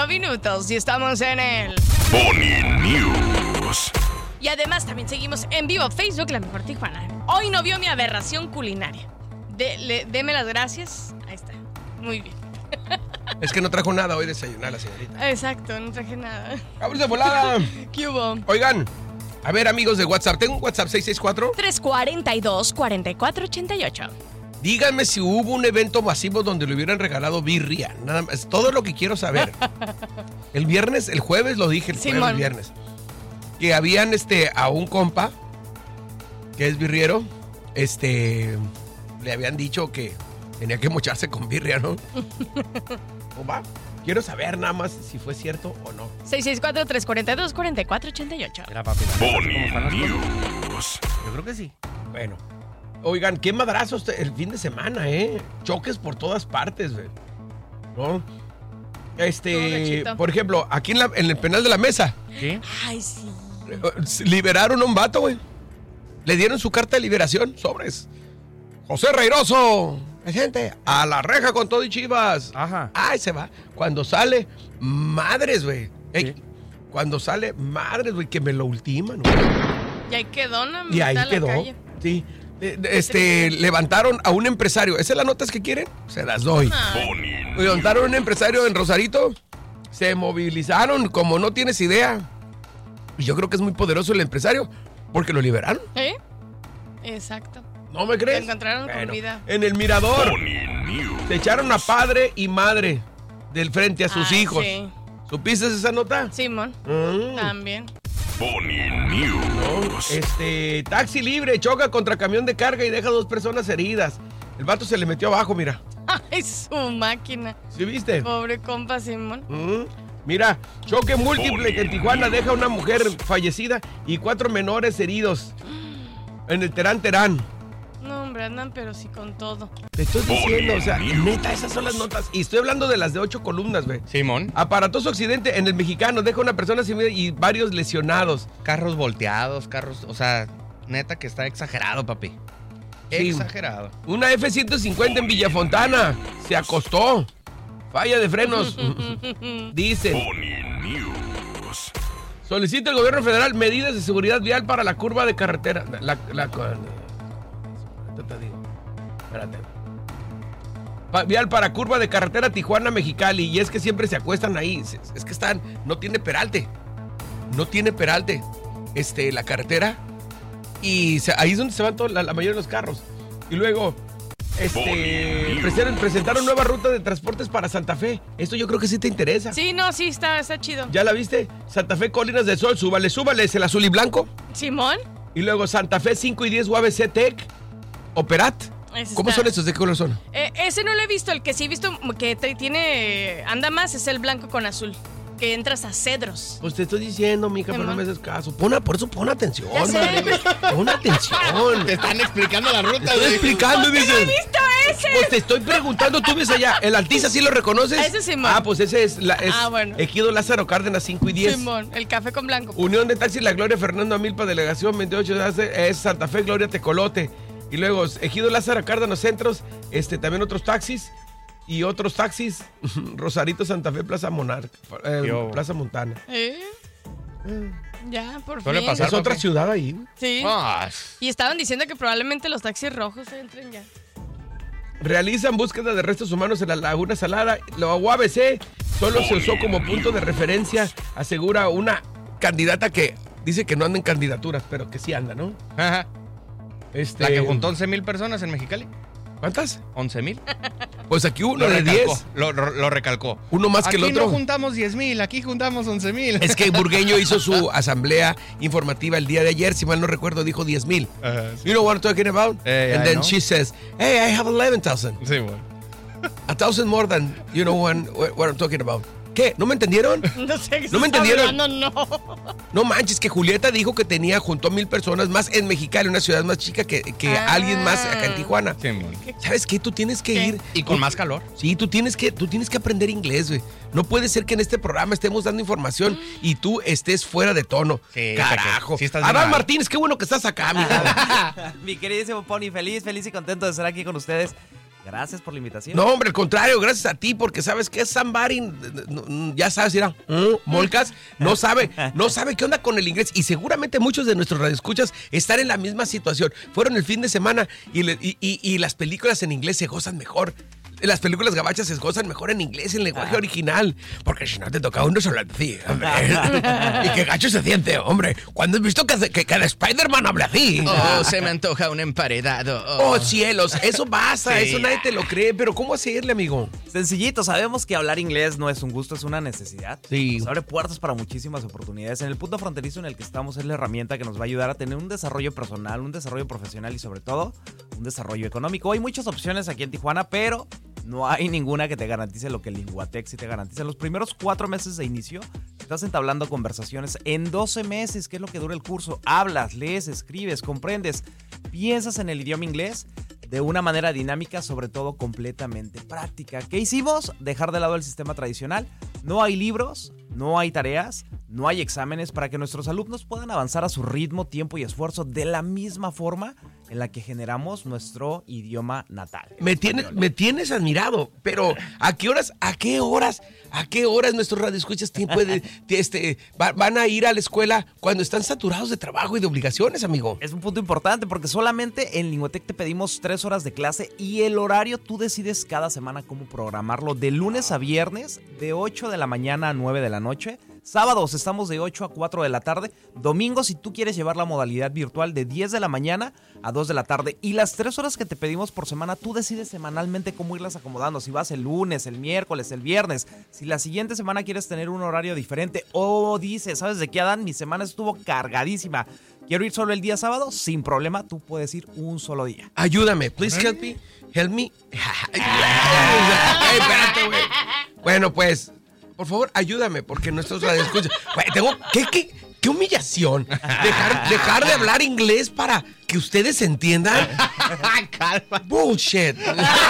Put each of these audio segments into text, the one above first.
5 minutos y estamos en el Pony News. Y además también seguimos en vivo Facebook La Mejor Tijuana. Hoy no vio mi aberración culinaria. Deme las gracias. Ahí está. Muy bien. Es que no trajo nada hoy desayunar la señorita. Exacto, no traje nada. ¡Vamos de volada! ¿Qué hubo? Oigan, a ver, amigos de WhatsApp, tengo un WhatsApp 664-342-4488. Díganme si hubo un evento masivo donde le hubieran regalado birria. Nada más, es todo lo que quiero saber. El jueves lo dije, el viernes. Que habían a un compa que es birriero, le habían dicho que tenía que mocharse con birria, ¿no? ¿O va? Quiero saber nada más si fue cierto o no. 664-342-4488. Era papi. Pony News. Yo creo que sí. Bueno. Oigan, qué madrazos el fin de semana, ¿eh? Choques por todas partes, güey. ¿No? Por ejemplo, aquí en el penal de la Mesa. ¿Qué? Ay, sí. Liberaron a un vato, güey. Le dieron su carta de liberación, sobres. José Reiroso, gente, a la reja con todo y Chivas. Ajá. Ay, se va. Cuando sale, madres, güey. Cuando sale, madres, güey, que me lo ultiman, güey. Y ahí quedó, ¿no? Y ahí quedó. Sí. Levantaron a un empresario. ¿Esas las notas que quieren? Se las doy. Levantaron a un empresario en Rosarito. Se movilizaron como no tienes idea. Y yo creo que es muy poderoso el empresario porque lo liberaron. ¿Eh? Exacto. ¿No me crees? Se encontraron con vida. En el Mirador. Se echaron a padre y madre del frente a sus hijos. Sí. ¿Supiste esa nota? Simón. También. Pony News. Taxi libre, choca contra camión de carga y deja 2 personas heridas. El vato se le metió abajo, mira. Ay, su máquina. ¿Sí viste? Pobre compa Simón. Mira, choque múltiple que en Tijuana deja a una mujer fallecida y 4 menores heridos. En el Terán. No, hombre, andan pero sí con todo. Te estoy diciendo, o sea, neta, esas son las notas. Y estoy hablando de las de 8 columnas, güey. Simón. Aparatoso accidente en el Mexicano, deja una persona sin vida y varios lesionados. Carros volteados, o sea, neta que está exagerado, papi. Sí. Exagerado. Una F-150 en Villafontana se acostó. Falla de frenos. Dicen. Pony News. Solicita el gobierno federal medidas de seguridad vial para la curva de carretera. Te digo. Espérate. Vial para curva de carretera Tijuana-Mexicali. Y es que siempre se acuestan ahí. Es que no tiene peralte. No tiene peralte. La carretera. Y ahí es donde se van la mayoría de los carros. Y luego, presentaron nueva ruta de transportes para Santa Fe. Esto yo creo que sí te interesa. Sí, no, sí, está chido. ¿Ya la viste? Santa Fe, Colinas del Sol, súbale, es el azul y blanco. Simón. Y luego Santa Fe 5 y 10 UABC Tech, Operat. ¿Cómo son estos? ¿De qué color son? Ese no lo he visto, el que sí he visto que anda más es el blanco con azul. Que entras a Cedros. Pues te estoy diciendo, mija, pero no me haces caso. Por eso pon atención. Pon atención. Te están explicando la ruta. Te estoy explicando, dices. ¡No he visto ese! Pues te estoy preguntando, tú ves allá. ¿El Altiza sí lo reconoces? Ese Simón. Pues ese es bueno. Ejido Lázaro Cárdenas 5 y 10. Simón, el café con blanco. Unión de Taxis La Gloria Fernando Amilpa, delegación 28, es Santa Fe, Gloria Tecolote. Y luego Ejido Lázaro Cárdenas Centros, también otros taxis. Y otros taxis, Rosarito, Santa Fe, Plaza Monarca, Plaza Montana. Ya, por Suele fin. pasar, Es otra ciudad ahí. Sí. Y estaban diciendo que probablemente los taxis rojos entren ya. Realizan búsqueda de restos humanos en la Laguna Salada. La UABC solo se usó como punto de referencia, asegura una candidata que dice que no anda en candidaturas, pero que sí anda, ¿no? Ajá. La que juntó 11,000 personas en Mexicali. ¿Cuántas? 11,000. Pues aquí uno de 10. Lo recalcó. Uno más que el otro. Aquí no juntamos 10,000, aquí juntamos 11,000. Es que Burgueño hizo su asamblea informativa el día de ayer, si mal no recuerdo, dijo 10,000. Sí. You know what I'm talking about? And then she says, hey, I have 11,000. Sí, bueno. 1,000 more than, you know what I'm talking about. ¿Qué? ¿No me entendieron? No sé qué ¿No me entendieron? No. No manches, que Julieta dijo que juntó 1,000 personas más en Mexicali, una ciudad más chica que alguien más acá en Tijuana. Sí, bueno. ¿Sabes qué? Tú tienes que ir. Y con más calor. Sí, tú tienes que aprender inglés, güey. No puede ser que en este programa estemos dando información y tú estés fuera de tono. Sí, carajo. sí estás Adán mal. Martínez, qué bueno que estás acá, amiga. Mi queridísimo Pony, feliz y contento de estar aquí con ustedes. Gracias por la invitación. No, hombre, al contrario, gracias a ti, porque sabes que es somebody, ya sabes, mira, Molcas, no sabe qué onda con el inglés, y seguramente muchos de nuestros radioescuchas están en la misma situación. Fueron el fin de semana y las películas en inglés se gozan mejor. Las películas gabachas se gozan mejor en inglés, en lenguaje original. Porque si no te toca uno solo así, hombre. Y qué gacho se siente, hombre. ¿Cuándo has visto que el Spider-Man habla así? Oh, se me antoja un emparedado. Oh, cielos, eso basta, Sí. eso nadie te lo cree. Pero ¿cómo hacerle, amigo? Sencillito, sabemos que hablar inglés no es un gusto, es una necesidad. Sí. Nos abre puertas para muchísimas oportunidades. En el punto fronterizo en el que estamos es la herramienta que nos va a ayudar a tener un desarrollo personal, un desarrollo profesional y sobre todo un desarrollo económico. Hay muchas opciones aquí en Tijuana, pero no hay ninguna que te garantice lo que el Linguatec sí te garantiza. Los primeros 4 meses de inicio estás entablando conversaciones. En 12 meses, que es lo que dura el curso, hablas, lees, escribes, comprendes, piensas en el idioma inglés de una manera dinámica, sobre todo completamente práctica. ¿Qué hicimos? Dejar de lado el sistema tradicional. No hay libros, no hay tareas, no hay exámenes para que nuestros alumnos puedan avanzar a su ritmo, tiempo y esfuerzo de la misma forma en la que generamos nuestro idioma natal. Me tienes admirado, pero ¿a qué horas nuestros radioescuchas van a ir a la escuela cuando están saturados de trabajo y de obligaciones, amigo? Es un punto importante porque solamente en Linguatec te pedimos 3 horas de clase y el horario tú decides cada semana cómo programarlo, de lunes a viernes, de 8 de la mañana a 9 de la noche. Sábados estamos de 8 a 4 de la tarde. Domingos, si tú quieres llevar la modalidad virtual, de 10 de la mañana a 2 de la tarde. Y las 3 horas que te pedimos por semana, tú decides semanalmente cómo irlas acomodando. Si vas el lunes, el miércoles, el viernes. Si la siguiente semana quieres tener un horario diferente o dices, ¿sabes de qué, Adán? Mi semana estuvo cargadísima. Quiero ir solo el día sábado. Sin problema, tú puedes ir un solo día. Ayúdame, please help me. Help me. Ey, espérate, güey. Bueno, pues, por favor, ayúdame, porque nuestros radioescuchas. ¿Qué humillación? Dejar de hablar inglés para que ustedes entiendan. Bullshit.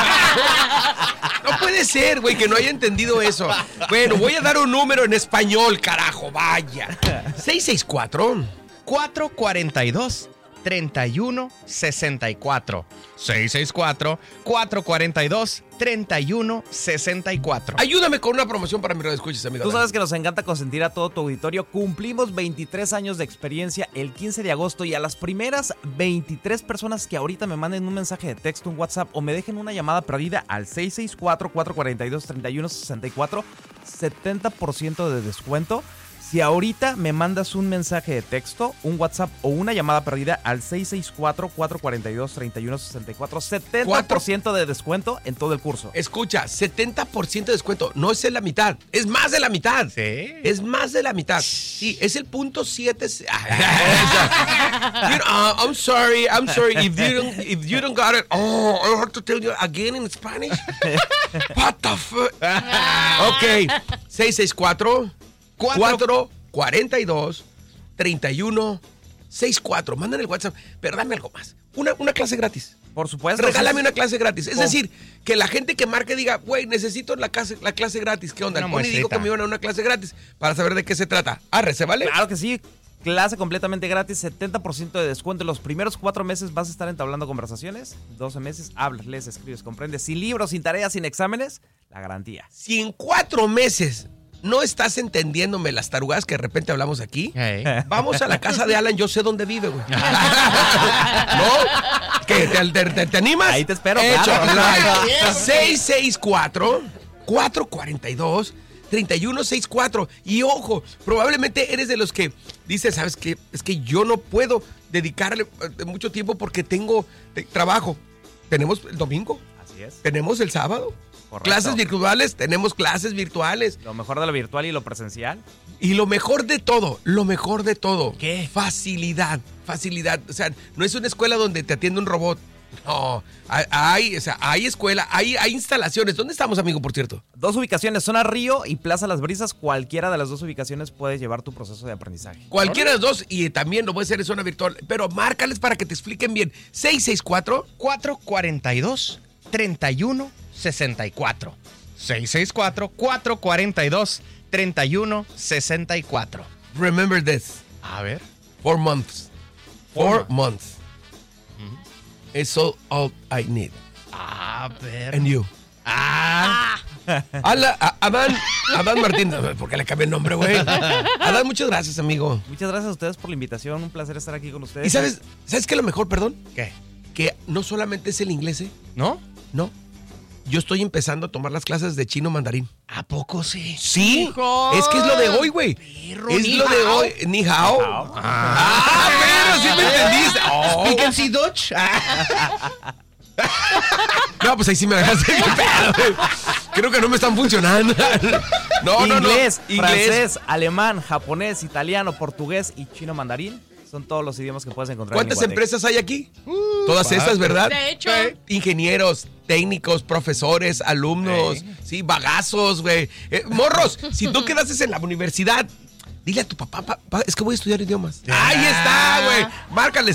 No puede ser, güey, que no haya entendido eso. Bueno, voy a dar un número en español, carajo, vaya. 664 442 3164. 664-442-3164. Ayúdame con una promoción para mi radioescuchas, amigo. Tú sabes que nos encanta consentir a todo tu auditorio. Cumplimos 23 años de experiencia el 15 de agosto y a las primeras 23 personas que ahorita me manden un mensaje de texto, un WhatsApp o me dejen una llamada perdida al 664-442-3164, 70% de descuento. Si ahorita me mandas un mensaje de texto, un WhatsApp o una llamada perdida al 664-442-3164, 70% de descuento en todo el curso. Escucha, 70% de descuento. No es en la mitad, es más de la mitad. Sí. Es más de la mitad. Sí, es el punto 7. I'm sorry. If you don't got it, I have to tell you again in Spanish. What the fuck? Ok, 664-442-3164. Mandan el WhatsApp, pero dame algo más. Una clase gratis. Por supuesto. Regálame una clase gratis. Es decir, que la gente que marque diga, güey, necesito la clase gratis. ¿Qué onda? Una Pon y digo muestrita. que me iban a una clase gratis para saber de qué se trata. Arre, ¿se vale? Claro que sí. Clase completamente gratis, 70% de descuento. En los primeros 4 meses vas a estar entablando conversaciones. 12 meses hablas, lees, escribes, comprendes. Sin libros, sin tareas, sin exámenes, la garantía. Si en 4 meses no estás entendiéndome las tarugadas que de repente hablamos aquí, Hey. vamos a la casa de Alan, yo sé dónde vive, güey. ¿No? ¿Qué? ¿Te animas? Ahí te espero, Hecho, claro. like. 664-442-3164. Y ojo, probablemente eres de los que dices, ¿sabes qué? Es que yo no puedo dedicarle mucho tiempo porque tengo trabajo. Tenemos el domingo, Así es. tenemos el sábado. Correcto. Clases virtuales, tenemos clases virtuales. Lo mejor de lo virtual y lo presencial. Y lo mejor de todo. ¿Qué? Facilidad. O sea, no es una escuela donde te atiende un robot. No, hay escuela, hay instalaciones. ¿Dónde estamos, amigo, por cierto? 2 ubicaciones, Zona Río y Plaza Las Brisas. Cualquiera de las 2 ubicaciones puedes llevar tu proceso de aprendizaje. Cualquiera de los dos, y también lo puede hacer en zona virtual, pero márcales para que te expliquen bien. 664 442-3164. 664-442-3164. Remember this. A ver. 4 months. 4 months. It's all I need. Pero... And you. Adán Martín, ¿por qué le cambié el nombre, güey? Adán, muchas gracias, amigo. Muchas gracias a ustedes por la invitación. Un placer estar aquí con ustedes. ¿Y sabes qué es lo mejor, perdón? ¿Qué? Que no solamente es el inglés, ¿eh? ¿No? No. Yo estoy empezando a tomar las clases de chino mandarín. ¿A poco sí? Sí. Hijo. Es que es lo de hoy, güey. Es lo de hoy. Ni hao. Pero sí me entendiste. Oh. Speaking si Dutch. No, pues ahí sí me dejaste. Creo que no me están funcionando. No. Inglés, francés, alemán, japonés, italiano, portugués y chino mandarín. Son todos los idiomas que puedes encontrar. ¿Cuántas en Iguatec. empresas hay aquí? Todas estas, ¿verdad? De hecho. Ingenieros, técnicos, profesores, alumnos, sí, bagazos, güey. Morros, si tú quedaste en la universidad, dile a tu papá, es que voy a estudiar idiomas. Ahí está, güey. Márcale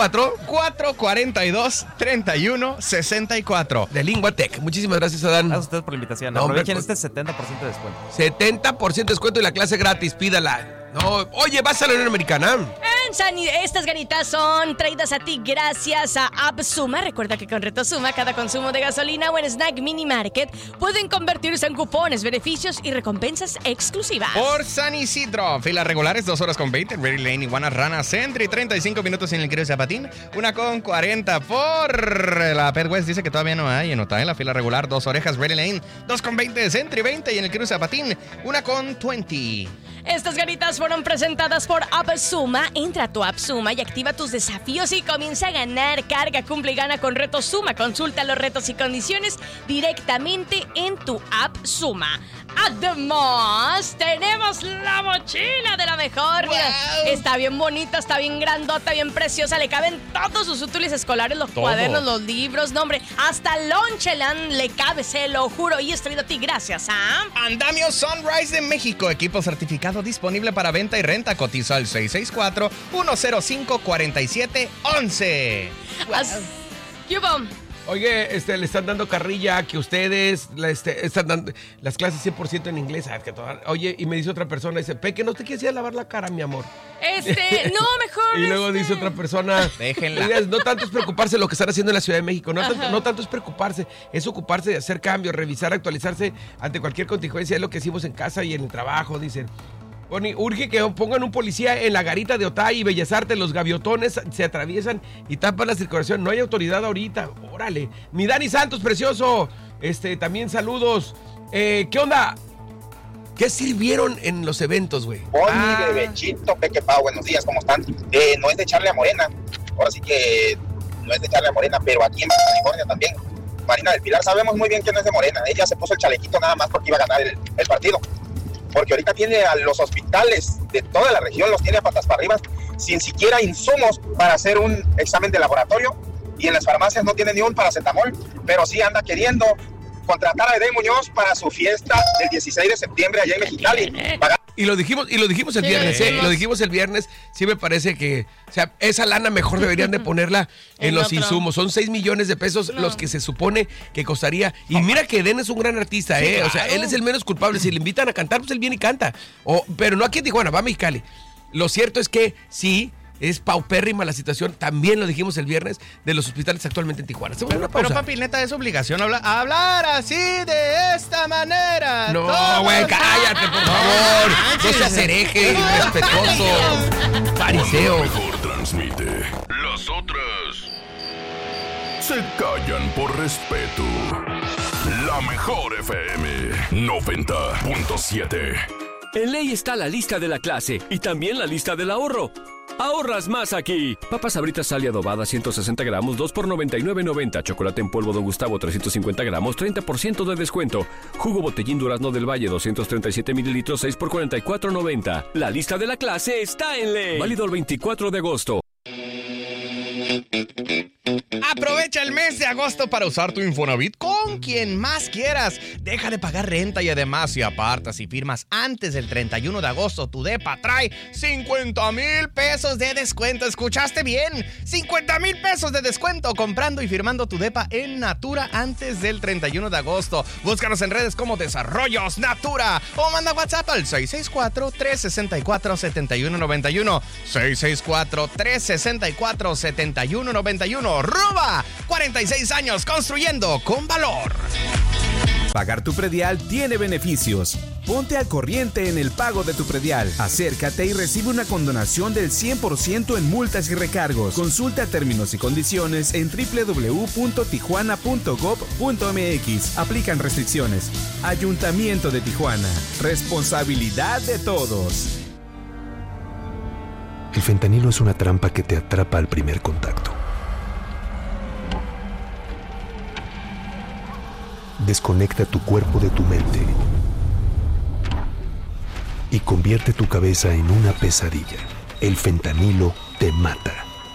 664-442-3164. de Linguatec. Muchísimas gracias, Adán. Gracias a ustedes por la invitación. No, hombre, Aprovechen pues- este 70% de descuento. 70% de descuento y la clase gratis, pídala. No, oye, vas a la Unión Americana. Estas ganitas son traídas a ti gracias a AppSuma. Recuerda que con Reto Suma, cada consumo de gasolina o en Snack Mini Market pueden convertirse en cupones, beneficios y recompensas exclusivas. Por San Isidro, filas regulares 2 horas con 20, Ready Lane, Iguana Rana, Centro y 35 minutos en el Cruz Zapatín, 1:40 por la Pet West, dice que todavía no hay en Otae, la fila regular, 2 orejas, Ready Lane, 2:20, Centro y 20 y en el Cruz Zapatín, 1:20. Estas ganitas fueron presentadas por AppSuma. Entra a tu AppSuma y activa tus desafíos y comienza a ganar. Carga, cumple y gana con Reto Suma. Consulta los retos y condiciones directamente en tu AppSuma. Además, tenemos la mochila de la mejor. Mira, está bien bonita, está bien grandota, bien preciosa. Le caben todos sus útiles escolares, los cuadernos, los libros. No, hombre, hasta Loncheland le cabe, se lo juro. Y es traído a ti gracias a... Andamio Sunrise de México, equipo certificado disponible para venta y renta. Cotiza al 664-105-4711. ¿Qué hubo? Oye, le están dando carrilla que ustedes están dando las clases 100% en inglés. Oye, y me dice otra persona, dice, Peque, ¿no te quieres ir a lavar la cara, mi amor? No, mejor. Y luego dice otra persona, Déjenla. "Oiga, no tanto es preocuparse de lo que están haciendo en la Ciudad de México, no tanto es preocuparse, es ocuparse de hacer cambios, revisar, actualizarse ante cualquier contingencia, es lo que hicimos en casa y en el trabajo", dicen. Bonnie, urge que pongan un policía en la garita de Otay y Bellas Artes. Los gaviotones se atraviesan y tapan la circulación. No hay autoridad ahorita. Órale. Mi Dani Santos, precioso. También saludos. ¿Qué onda? ¿Qué sirvieron en los eventos, güey? Bonnie, Bebechito, Peque Pau, buenos días, ¿cómo están? No es de echarle a Morena. Ahora sí que no es de echarle a Morena, pero aquí en California también. Marina del Pilar, sabemos muy bien que no es de Morena. Ella se puso el chalequito nada más porque iba a ganar el partido. Porque ahorita tiene a los hospitales de toda la región, los tiene a patas para arriba, sin siquiera insumos para hacer un examen de laboratorio, y en las farmacias no tiene ni un paracetamol, pero sí anda queriendo contratar a Edén Muñoz para su fiesta del 16 de septiembre allá en Mexicali. Y lo dijimos el Sí, viernes, sí. Lo dijimos el viernes. Sí me parece que, o sea, esa lana mejor deberían de ponerla en En los otro. insumos. Son 6 millones de pesos los que se supone que costaría. Y mira que Eden es un gran artista, O sea, él es el menos culpable. Si le invitan a cantar, pues él viene y canta. Pero no aquí en Tijuana, va a Mexicali. Lo cierto es que sí, es paupérrima la situación. También lo dijimos el viernes de los hospitales actualmente en Tijuana. Hacemos una pausa. Pero papi, neta, es obligación hablar así de esta manera. No, Todos güey, cállate, por favor. No seas hereje, irrespetuoso, Lo fariseo. mejor transmite. Las otras se callan por respeto. La mejor FM 90.7. En ley está la lista de la clase y también la lista del ahorro. Ahorras más aquí. Papas Sabritas Sal y Adobada 160 gramos, 2 por $99.90. Chocolate en polvo Don Gustavo 350 gramos, 30% de descuento. Jugo Botellín Durazno del Valle 237 mililitros, 6 por $44.90. La lista de la clase está en ley. Válido el 24 de agosto. Aprovecha el mes de agosto para usar tu Infonavit con quien más quieras. Deja de pagar renta y además si apartas y firmas antes del 31 de agosto, tu depa trae 50,000 pesos de descuento. ¿Escuchaste bien? 50,000 pesos de descuento comprando y firmando tu depa en Natura antes del 31 de agosto. Búscanos en redes como Desarrollos Natura o manda WhatsApp al 664-364-7191. 664-364-7191. ¡Roba Innova, 46 años construyendo con valor. Pagar tu predial tiene beneficios. Ponte al corriente en el pago de tu predial. Acércate y recibe una condonación del 100% en multas y recargos. Consulta términos y condiciones en www.tijuana.gov.mx. Aplican restricciones. Ayuntamiento de Tijuana. Responsabilidad de todos. El fentanilo es una trampa que te atrapa al primer contacto. Desconecta tu cuerpo de tu mente y convierte tu cabeza en una pesadilla. El fentanilo te mata.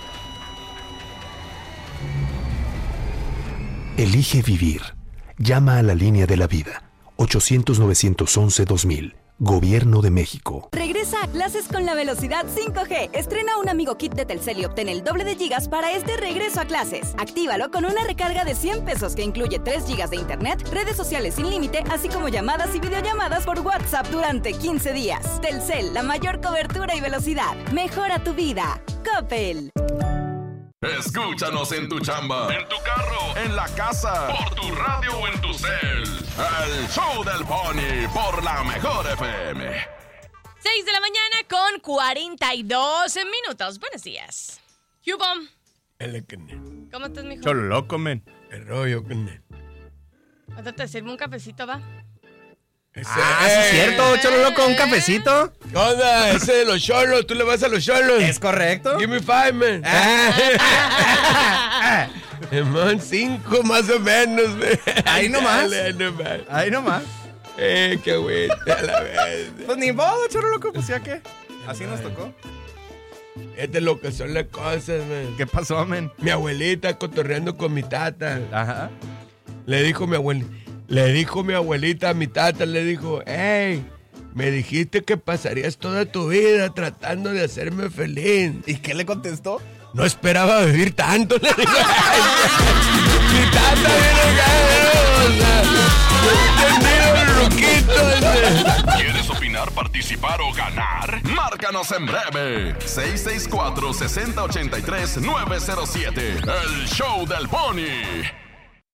Elige vivir. Llama a la línea de la vida. 800-911-2000. Gobierno de México. Regresa a clases con la velocidad 5G. Estrena un Amigo Kit de Telcel y obtén el doble de gigas para este regreso a clases. Actívalo con una recarga de 100 pesos que incluye 3 gigas de internet, redes sociales sin límite, así como llamadas y videollamadas por WhatsApp durante 15 días. Telcel, la mayor cobertura y velocidad. Mejora tu vida. Coppel. Escúchanos en tu chamba, en tu carro, en la casa, por tu radio o en tu cel. El Show del Pony por la Mejor FM. 6 de la mañana con 42 minutos. Buenos días. ¿Qué hubo? ¿Cómo estás, mijo? Cholo loco, men. El rollo, carnal. ¿Cuánto te sirve un cafecito, va? Sí es cierto, Cholo loco, un cafecito. ¿Qué onda? Ese de los cholos, tú le vas a los cholos. Es correcto. Give me 5, man. Man, 5 más o menos, man. Ahí nomás. Dale, nomás. Ahí nomás. Qué agüita la vez. Pues ni modo, Cholo loco, pues ya qué. Así nos tocó. Este es lo que son las cosas, man. ¿Qué pasó, men? Mi abuelita cotorreando con mi tata. Ajá. Le dijo mi abuelita a mi tata, le dijo, hey, me dijiste que pasarías toda tu vida tratando de hacerme feliz. ¿Y qué le contestó? No esperaba vivir tanto, le dijo. Mi tata ¿Quieres opinar, participar o ganar? Márcanos en breve. 664-6083-907. El Show del Pony.